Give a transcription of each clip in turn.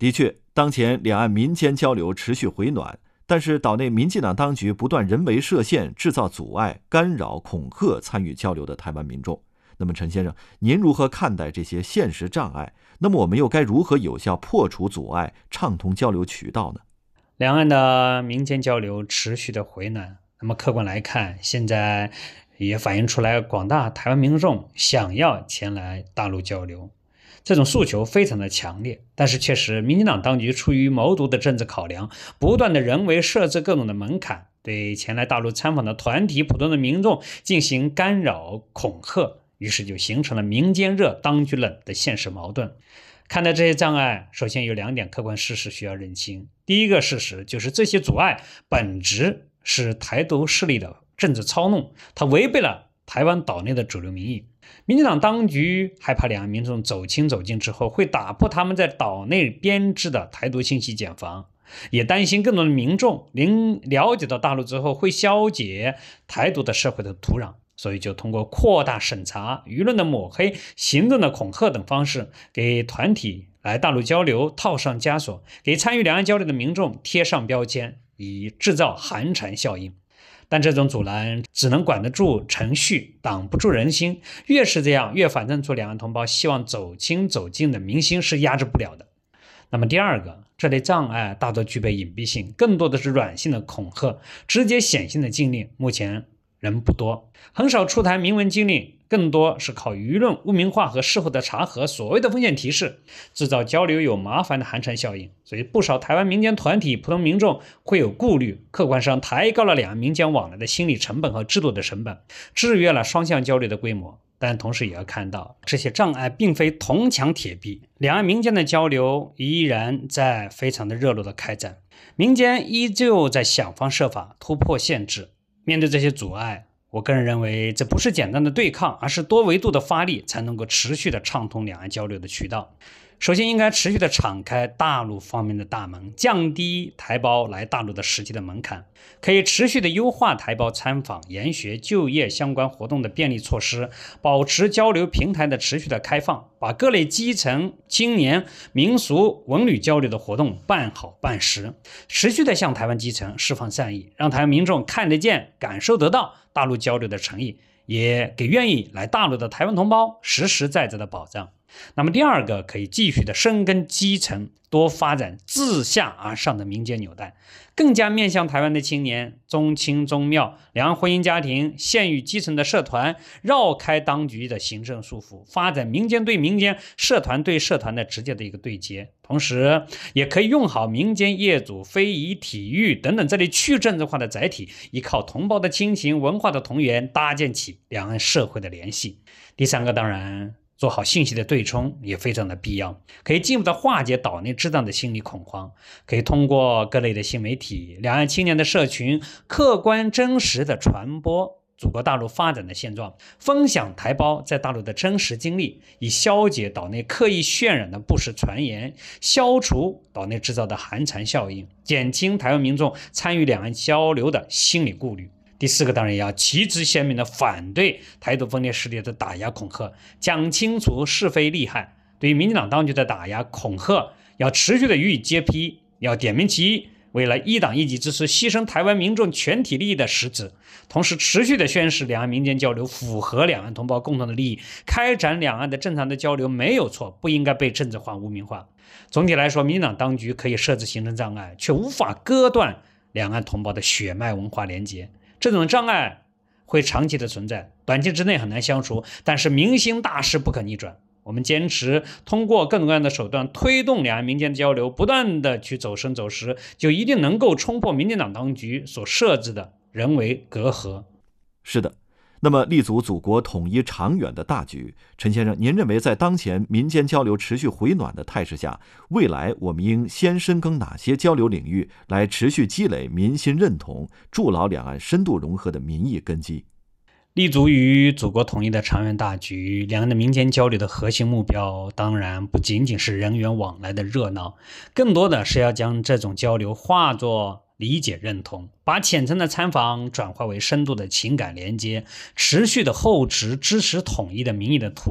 的确，当前两岸民间交流持续回暖，但是岛内民进党当局不断人为设限，制造阻碍、干扰、恐吓参与交流的台湾民众。那么陈先生，您如何看待这些现实障碍？那么我们又该如何有效破除阻碍，畅通交流渠道呢？ 两岸的民间交流持续的回暖，那么客观来看，现在也反映出来广大台湾民众想要前来大陆交流，这种诉求非常的强烈。但是确实民进党当局出于谋独的政治考量，不断的人为设置各种的门槛，对前来大陆参访的团体、普通的民众进行干扰、恐吓，于是就形成了民间热、当局冷的现实矛盾。看待这些障碍，首先有2点客观事实需要认清。第一个事实就是这些阻碍本质是台独势力的政治操弄，它违背了台湾岛内的主流民意。民进党当局害怕两岸民众走亲走近之后会打破他们在岛内编织的台独信息茧房，也担心更多的民众了解到大陆之后会消解台独的社会的土壤，所以就通过扩大审查、舆论的抹黑、行政的恐吓等方式，给团体来大陆交流套上枷锁，给参与两岸交流的民众贴上标签，以制造寒蝉效应。但这种阻拦只能管得住程序，挡不住人心。越是这样，越反映出两岸同胞希望走亲走近的民心是压制不了的。那么第二个，这类障碍大多具备隐蔽性，更多的是软性的恐吓，直接显性的禁令目前人不多，很少出台明文禁令，更多是靠舆论污名化和事后的查核，所谓的风险提示，制造交流有麻烦的寒蝉效应。所以不少台湾民间团体、普通民众会有顾虑，客观上抬高了两岸民间往来的心理成本和制度的成本，制约了双向交流的规模。但同时也要看到，这些障碍并非铜墙铁壁，两岸民间的交流依然在非常的热络的开展，民间依旧在想方设法突破限制。面对这些阻碍，我个人认为这不是简单的对抗，而是多维度的发力，才能够持续的畅通两岸交流的渠道。首先应该持续的敞开大陆方面的大门，降低台胞来大陆的实际的门槛，可以持续的优化台胞参访、研学、就业相关活动的便利措施，保持交流平台的持续的开放，把各类基层、青年、民俗、文旅交流的活动办好办实，持续的向台湾基层释放善意，让台湾民众看得见、感受得到大陆交流的诚意，也给愿意来大陆的台湾同胞实实在在的保障。那么第二个，可以继续的深耕基层，多发展自下而上的民间纽带，更加面向台湾的青年，宗亲宗庙、两岸婚姻家庭、县域基层的社团，绕开当局的行政束缚，发展民间对民间、社团对社团的直接的一个对接。同时也可以用好民间业主、非遗、体育等等这类去政治化的载体，依靠同胞的亲情、文化的同源，搭建起两岸社会的联系。第三个，当然做好信息的对冲也非常的必要，可以进一步的化解岛内治障的心理恐慌，可以通过各类的新媒体、两岸青年的社群，客观真实的传播祖国大陆发展的现状，分享台胞在大陆的真实经历，以消解岛内刻意渲染的不实传言，消除岛内制造的寒蝉效应，减轻台湾民众参与两岸交流的心理顾虑。第四个，当然也要旗帜鲜明的反对台独分裂势力的打压恐吓，讲清楚是非利害。对于民进党当局的打压恐吓，要持续的予以揭批，要点名其意，为了一党一己之持牺牲台湾民众全体利益的实质，同时持续的宣示两岸民间交流符合两岸同胞共同的利益，开展两岸的正常的交流没有错，不应该被政治化污名化。总体来说，民进党当局可以设置行政障碍，却无法割断两岸同胞的血脉文化连结。这种障碍会长期的存在，短期之内很难消除，但是民心大势不可逆转。我们坚持通过各种各样的手段推动两岸民间交流，不断的去走深走实，就一定能够冲破民进党当局所设置的人为隔阂。 是的，那么立足祖国统一长远的大局，陈先生，您认为在当前民间交流持续回暖的态势下，未来我们应先深耕哪些交流领域，来持续积累民心认同，筑牢两岸深度融合的民意根基？ 立足于祖国统一的长远大局，两岸的民间交流的核心目标当然不仅仅是人员往来的热闹，更多的是要将这种交流化作理解认同，把浅层的参访转化为深度的情感连接，持续的厚植支持统一的民意的土壤。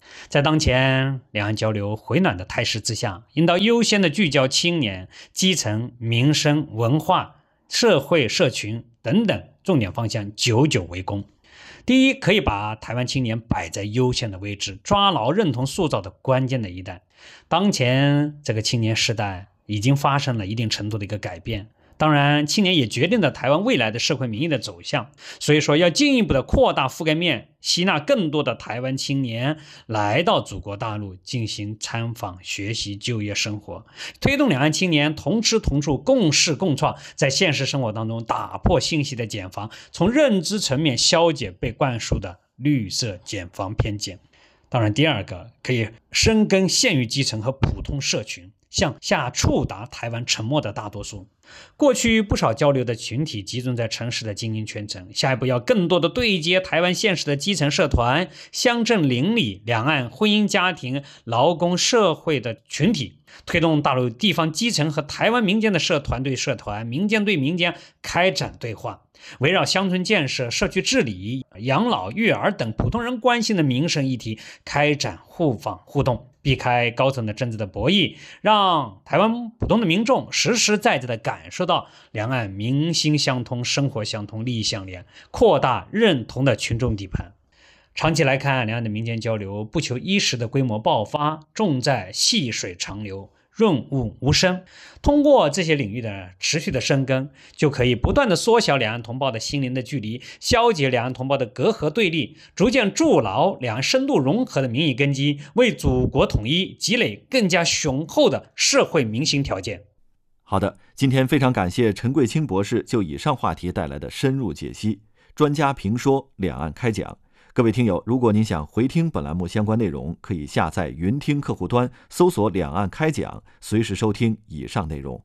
在当前两岸交流回暖的态势之下，应当优先的聚焦青年、基层、民生、文化、社会、社群等等重点方向，久久为功。第一，可以把台湾青年摆在优先的位置，抓牢认同塑造的关键的一代。当前这个青年时代已经发生了一定程度的一个改变，当然青年也决定了台湾未来的社会民意的走向，所以说要进一步的扩大覆盖面，吸纳更多的台湾青年来到祖国大陆进行参访、学习、就业、生活，推动两岸青年同吃同住、共事共创，在现实生活当中打破信息的茧房，从认知层面消解被灌输的绿色茧房偏见。当然第二个，可以深耕县域基层和普通社群，向下触达台湾沉默的大多数。过去不少交流的群体集中在城市的精英圈层，下一步要更多的对接台湾现实的基层社团、乡镇邻里、两岸婚姻家庭、劳工社会的群体，推动大陆地方基层和台湾民间的社团对社团、民间对民间开展对话，围绕乡村建设、社区治理、养老、育儿等普通人关心的民生议题开展互访互动，避开高层的政治的博弈，让台湾普通的民众实实在在的感受到两岸民心相通、生活相通、利益相连，扩大认同的群众底盘。长期来看，两岸的民间交流不求一时的规模爆发，重在细水长流、润物无声。通过这些领域的持续的深耕，就可以不断的缩小两岸同胞的心灵的距离，消解两岸同胞的隔阂对立，逐渐筑牢两岸深度融合的民意根基，为祖国统一积累更加雄厚的社会民心条件。 好的，今天非常感谢陈贵清博士就以上话题带来的深入解析，专家评说，两岸开讲。各位听友，如果您想回听本栏目相关内容，可以下载云听客户端，搜索两岸开讲，随时收听以上内容。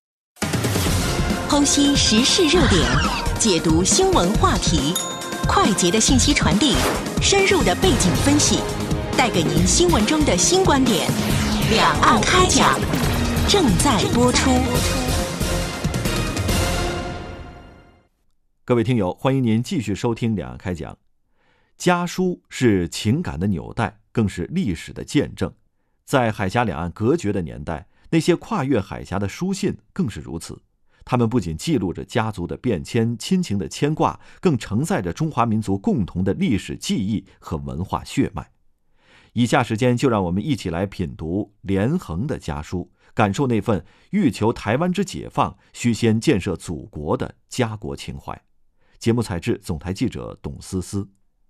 剖析时事热点，解读新闻话题，快捷的信息传递，深入的背景分析，带给您新闻中的新观点。两岸开讲正在播出。 各位听友，欢迎您继续收听两岸开讲。家书是情感的纽带，更是历史的见证。在海峡两岸隔绝的年代，那些跨越海峡的书信更是如此。他们不仅记录着家族的变迁、亲情的牵挂，更承载着中华民族共同的历史记忆和文化血脉。以下时间就让我们一起来品读连横的家书，感受那份欲求台湾之解放，须先建设祖国的家国情怀。节目采制总台记者董思思。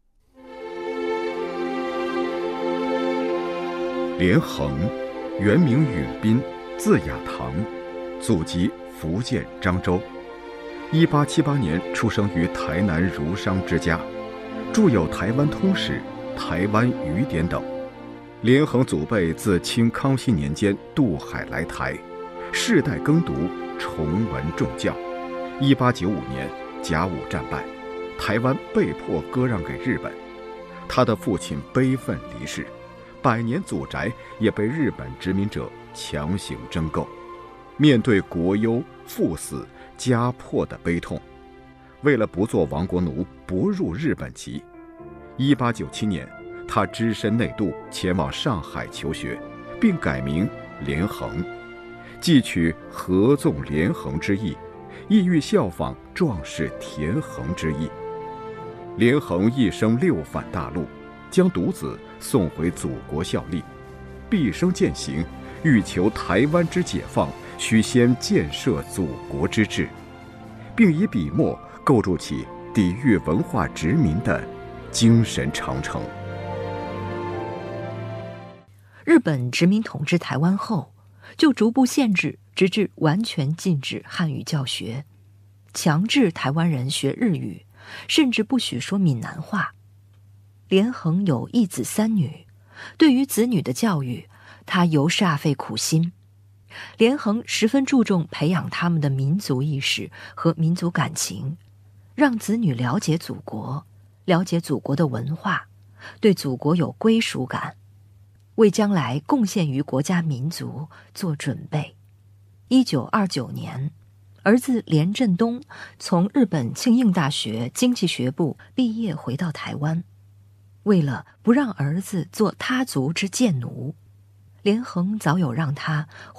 连横，原名允斌，字雅堂，祖籍福建漳州。1878年出生于台南儒商之家，著有《台湾通史》《台湾语典》等。连横祖辈自清康熙年间渡海来台，世代耕读，崇文重教。1895年甲午战败，台湾被迫割让给日本，他的父亲悲愤离世，100年祖宅也被日本殖民者强行征购。面对国忧、父死、家破的悲痛，为了不做亡国奴，不入日本籍，1897年，他只身内渡前往上海求学，并改名连横，既取合纵连横之意，意欲效仿壮士田横之意。连横一生六返大陆，将独子送回祖国效力，毕生践行欲求台湾之解放，须先建设祖国之志，并以笔墨构筑起抵御文化殖民的精神长城。 日本殖民统治台湾后，就逐步限制，直至完全禁止汉语教学，强制台湾人学日语，甚至不许说闽南话。连横有一子三女，对于子女的教育，他尤煞费苦心。连横十分注重培养他们的民族意识和民族感情，让子女了解祖国，了解祖国的文化，对祖国有归属感，为将来贡献于国家民族做准备。1929年，儿子连振东从日本庆应大学经济学部毕业回到台湾。 为了不让儿子做他族之贱奴，连横早有让他